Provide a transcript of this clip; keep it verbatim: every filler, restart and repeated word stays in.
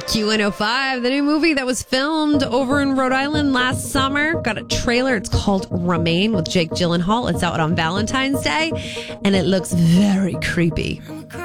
Q one oh five, the new movie that was filmed over in Rhode Island last summer. Got a trailer. It's called Remain with Jake Gyllenhaal. It's out on Valentine's Day, and it looks very creepy.